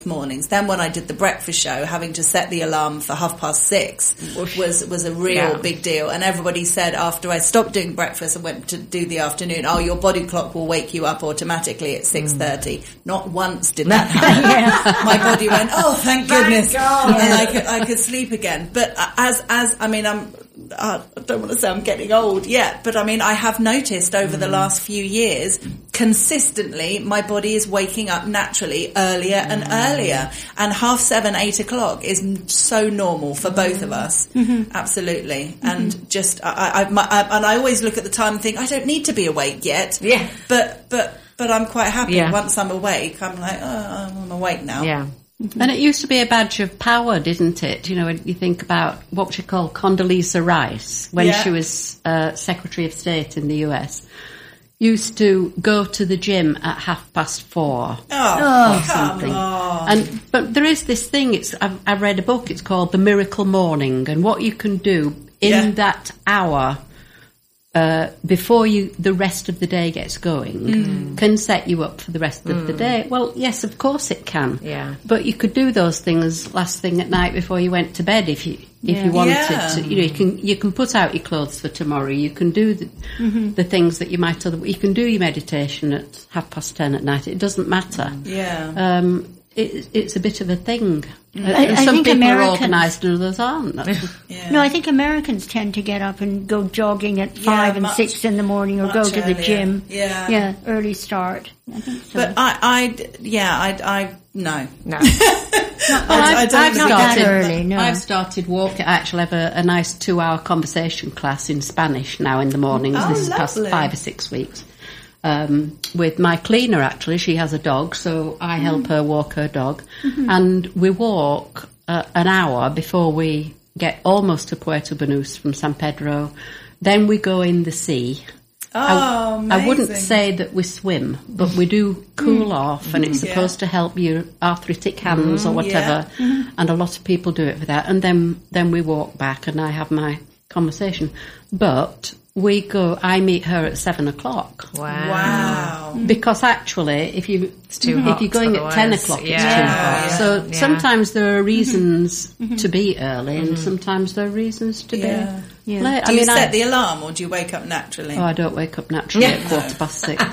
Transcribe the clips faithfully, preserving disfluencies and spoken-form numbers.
mornings. Then when I did the breakfast show, having to set the alarm for half past six was was a real yeah. big deal. And everybody said after I stopped doing breakfast and went to do the afternoon, oh, your body clock will wake you up automatically at six thirty. Mm. Not once did that happen. yeah. My body went, oh, thank goodness. Thank God. And I could, I could sleep again. But as, as I mean, I'm I don't want to say I'm getting old yet, but I mean, I have noticed over mm. the last few years, consistently, my body is waking up naturally earlier mm. and earlier. And half seven, eight o'clock is so normal for both of us. Mm-hmm. Absolutely. Mm-hmm. And just, I, I, my, I, and I always look at the time and think, I don't need to be awake yet. Yeah. But, but, but I'm quite happy yeah. once I'm awake. I'm like, oh, I'm awake now. Yeah. Mm-hmm. And it used to be a badge of power, didn't it? You know, when you think about what she called Condoleezza Rice, when yeah. she was uh, Secretary of State in the U S, used to go to the gym at half past four. Oh, or something. Come on. And but there is this thing. It's I've, I read a book. It's called The Miracle Morning, and what you can do in yeah. that hour. Uh, before you, the rest of the day gets going, mm. can set you up for the rest of mm. the day. Well, yes, of course it can. Yeah. But you could do those things last thing at night before you went to bed if you if yeah. you wanted yeah. to. You know, you can you can put out your clothes for tomorrow. You can do the, mm-hmm. the things that you might other. You can do your meditation at half past ten at night. It doesn't matter. Yeah. Um, it, it's a bit of a thing. I, I Some think people Americans, are organised and others aren't. yeah. No, I think Americans tend to get up and go jogging at five yeah, and much, six in the morning, or go to earlier. the gym. Yeah, yeah, early start. I think so. But I, I, yeah, I, I, no, no. Well, I, I I've, don't I've not started. that early, no. I've started walking. I actually have a, a nice two-hour conversation class in Spanish now in the mornings. Oh, this is past lovely. five or six weeks. Um, with my cleaner, actually, she has a dog, so I help mm. her walk her dog, mm-hmm. and we walk uh, an hour before we get almost to Puerto Banús from San Pedro. Then we go in the sea. Oh, I, amazing. I wouldn't say that we swim, but we do cool mm. off, and it's yeah. supposed to help your arthritic hands mm, or whatever. Yeah. Mm-hmm. And a lot of people do it for that. And then then we walk back, and I have my conversation. But we go. I meet her at seven o'clock. Wow! Wow! Because actually, if you it's too hot, if you're going otherwise. at ten o'clock, yeah. it's too hot. Yeah. So yeah. sometimes there are reasons mm-hmm. to be early, and mm-hmm. sometimes there are reasons to Yeah. be. Yeah. Late. Do I you mean, set I, the alarm, or do you wake up naturally? Oh, I don't wake up naturally Yeah. at quarter past six.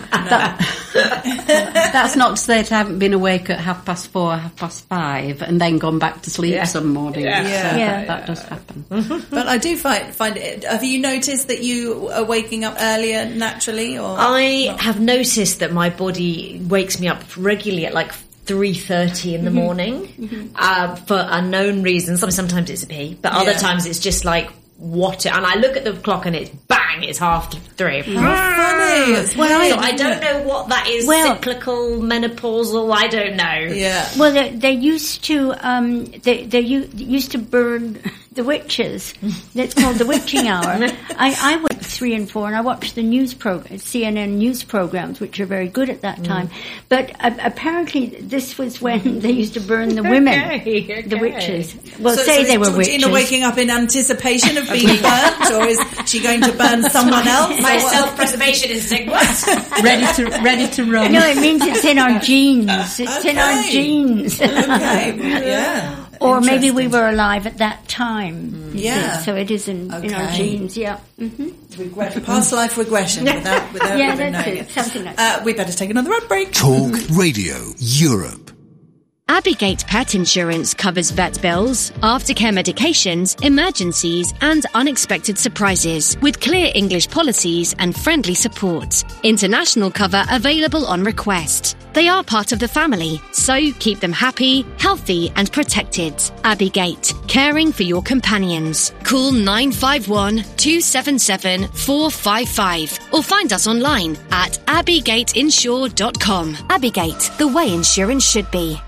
That, that's not to say that I haven't been awake at half past four, half past five, and then gone back to sleep Yeah. some mornings. Yeah. So Yeah. that, that does happen. But I do find find it. Have you noticed that you are waking up earlier naturally, or I not? have noticed that my body wakes me up regularly at like three thirty in the Mm-hmm. morning mm-hmm. uh, for unknown reasons. Sometimes it's a pee, but other Yeah. times it's just like what. And I look at the clock and it's bang, it's half to three. How funny! It's Well, weird, So I isn't don't it? know what that is. Well- cyclical, menopausal. I don't know. Yeah. Well, they, they used to um, they they u- used to burn the witches. That's called the witching hour. I, I went three and four, and I watched the news program, C N N news programs, which are very good at that time. But uh, apparently, this was when they used to burn the women, Okay, okay. the witches. Well, so, say so they is were Georgina witches. waking up in anticipation of being burnt, or is she going to burn someone else? My or what? self-preservation instinct. What? Ready to ready to run. No, it means it's in our genes. It's in our Okay. genes. Okay, yeah. Or maybe we Interesting. were alive at that time. you Yeah. see. So it is in, in our Okay. genes, yeah. Mm-hmm. Regret, past life regression without, without Yeah, even that's knowing it. it. Something like Uh, we better take another ad break. Talk Radio Europe. Abbeygate Pet Insurance covers vet bills, aftercare medications, emergencies and unexpected surprises with clear English policies and friendly support. International cover available on request. They are part of the family, so keep them happy, healthy and protected. Abbeygate, caring for your companions. Call nine five one, two seven seven, four five five or find us online at abbey gate insure dot com. Abbeygate, the way insurance should be.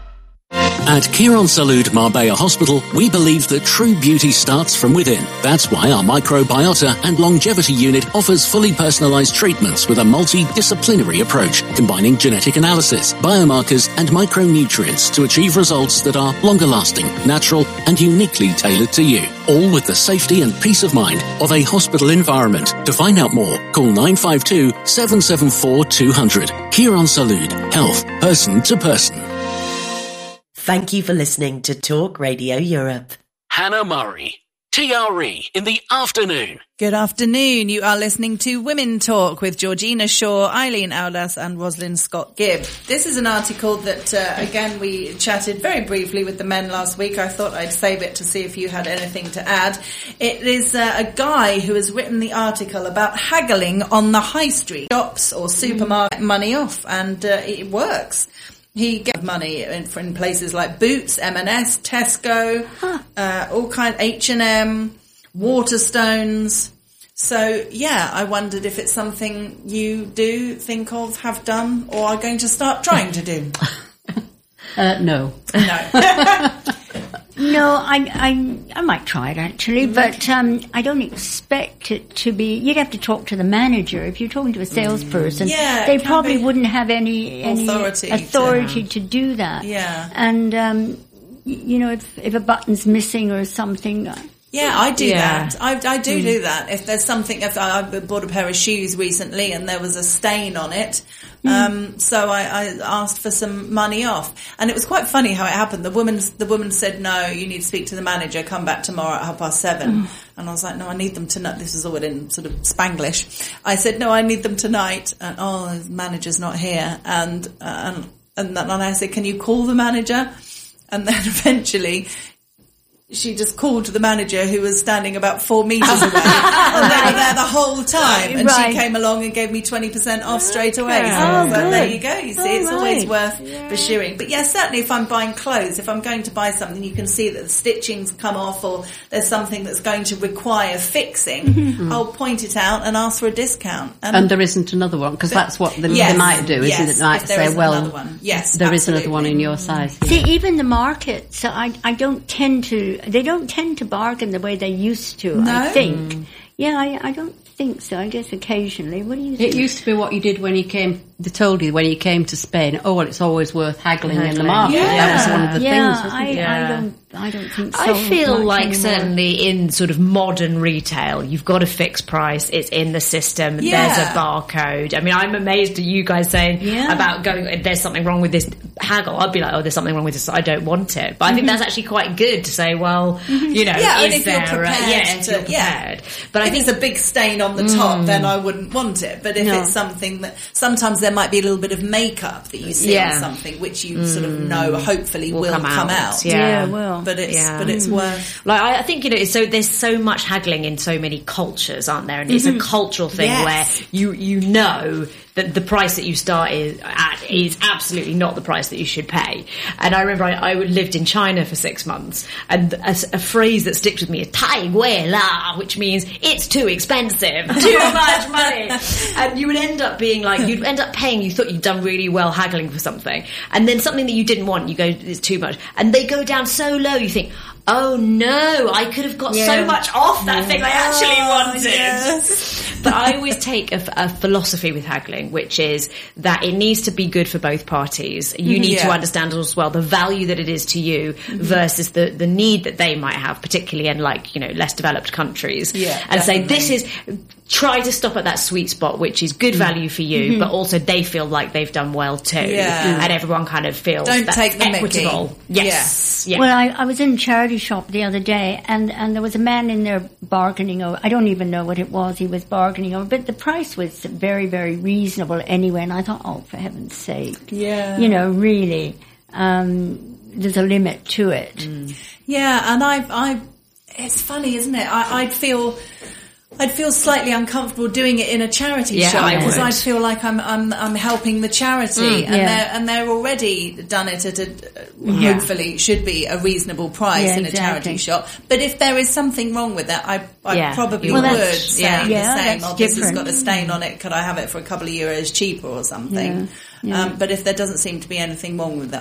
At Kiron Salud Marbella Hospital, we believe that true beauty starts from within. That's why our microbiota and longevity unit offers fully personalized treatments with a multidisciplinary approach, combining genetic analysis, biomarkers, and micronutrients to achieve results that are longer lasting, natural, and uniquely tailored to you. All with the safety and peace of mind of a hospital environment. To find out more, call nine five two, seven seven four, two hundred. Kiron Salud. Health, person to person. Thank you for listening to Talk Radio Europe. Hannah Murray, T R E in the afternoon. Good afternoon. You are listening to Women Talk with Georgina Shaw, Eileen Audas and Rosalind Scott-Gibb. This is an article that, uh, again, we chatted very briefly with the men last week. I thought I'd save it to see if you had anything to add. It is uh, a guy who has written the article about haggling on the high street shops or supermarket money off, and uh, it works. He gave money in, in places like Boots, M and S, Tesco, huh. uh, all kind H and M, Waterstones. So, yeah, I wondered if it's something you do think of, have done, or are going to start trying to do. uh, no. No. No, I, I, I might try it actually, but um, I don't expect it to be. You'd have to talk to the manager. If you're talking to a salesperson, yeah, they probably wouldn't have any, any authority, authority to, to do that. Yeah, and um, you know, if if a button's missing or something. Yeah, I do yeah. that. I, I do mm. do that. If there's something, if I, I bought a pair of shoes recently and there was a stain on it, mm. um, so I, I asked for some money off. And it was quite funny how it happened. The woman, the woman said, no, you need to speak to the manager, come back tomorrow at half past seven. Mm. And I was like, no, I need them tonight. This was all in sort of Spanglish. I said, no, I need them tonight. And, oh, the manager's not here. And, uh, and, and then I said, can you call the manager? And then eventually, she just called the manager who was standing about four metres away. And they were there the whole time. And right. she came along and gave me twenty percent off straight away. So oh, like, there you go. You see, oh, it's right. always worth yeah. pursuing. But yeah, certainly if I'm buying clothes, if I'm going to buy something, you can see that the stitching's come off or there's something that's going to require fixing, mm-hmm. I'll point it out and ask for a discount. And, and there isn't another one, because that's what the, yes, they might do, yes, isn't it? They might say, well, yes, there absolutely. is another one in your size. Yeah. See, even the markets, I, I don't tend to, they don't tend to bargain the way they used to, no? I think. Mm. Yeah, I, I don't think so. I guess occasionally. What do you think? It used to be what you did when you came, they told you when you came to Spain, oh, well, it's always worth haggling, haggling. in the market. Yeah. That was one of the yeah, things, wasn't I, it? yeah, I don't I don't think so. I feel like anymore. certainly in sort of modern retail, you've got a fixed price, it's in the system, yeah. there's a barcode. I mean, I'm amazed at you guys saying yeah. about going, if there's something wrong with this haggle, I'd be like, oh, there's something wrong with this, I don't want it. But I think that's actually quite good to say, well, mm-hmm. you know, yeah, is if there, you're prepared uh, yeah, if to, you're prepared. Yeah. But I if think it's a big stain on the top, mm. then I wouldn't want it. But if no. it's something that, sometimes there might be a little bit of makeup that you see yeah. on something, which you mm. sort of know hopefully will, will come, come out. out. Yeah, Yeah, well. But it's, yeah. but it's worth. Like, I think, you know, so there's so much haggling in so many cultures, aren't there? And it's mm-hmm. a cultural thing yes. where you, you know that the price that you start is at is absolutely not the price that you should pay. And I remember I, I lived in China for six months, and a, a phrase that sticks with me is "tai gui la," which means it's too expensive, too much money. And you would end up being like, you'd end up paying, you thought you'd done really well haggling for something, and then something that you didn't want, you go, it's too much. And they go down so low, you think, oh no, I could have got yeah. so much off that yeah. thing I actually wanted. Yes. But I always take a, a philosophy with haggling, which is that it needs to be good for both parties. You need yeah. to understand as well the value that it is to you mm-hmm. versus the, the need that they might have, particularly in like, you know, less developed countries. Yeah, and definitely. say, this is... Try to stop at that sweet spot, which is good value for you, mm-hmm. but also they feel like they've done well too. Yeah. And everyone kind of feels Don't that's take the equitable. Mickey. Yes. Yeah. Yeah. Well, I, I was in a charity shop the other day, and, and there was a man in there bargaining over, I don't even know what it was he was bargaining over, but the price was very, very reasonable anyway, and I thought, oh, for heaven's sake. Yeah. You know, really, um, there's a limit to it. Mm. Yeah, and I, I, it's funny, isn't it? I, I'd feel... I'd feel slightly uncomfortable doing it in a charity yeah, shop because I'd feel like I'm I'm I'm helping the charity, mm, and yeah. they're and they're already done it at a yeah. hopefully should be a reasonable price yeah, in a exactly. charity shop. But if there is something wrong with that, I I yeah. probably Well, would that's, say yeah. the Yeah, same. that's Oh, this has different. got a stain on it. Could I have it for a couple of euros cheaper or something? Yeah. Yeah. Um, but if there doesn't seem to be anything wrong with that,